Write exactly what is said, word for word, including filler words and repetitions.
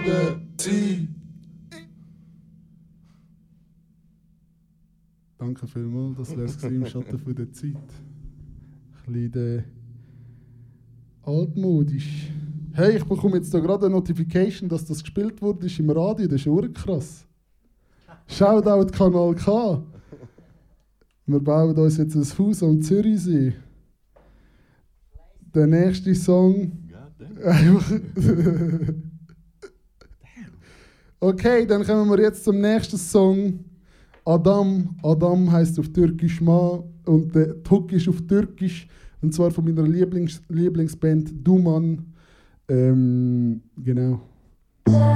der Zeit. Danke vielmals, das wäre es im Schatten von der Zeit. Ein bisschen altmodisch. Hey, ich bekomme jetzt da gerade eine Notification, dass das gespielt wurde im Radio. Das ist urkrass. Shoutout Kanal K. Wir bauen uns jetzt ein Haus am Zürichsee. Der nächste Song. Okay, dann kommen wir jetzt zum nächsten Song. Adam. Adam heisst auf Türkisch Mann und der Hook ist auf Türkisch. Und zwar von meiner Lieblings Lieblingsband Duman. Ähm, genau.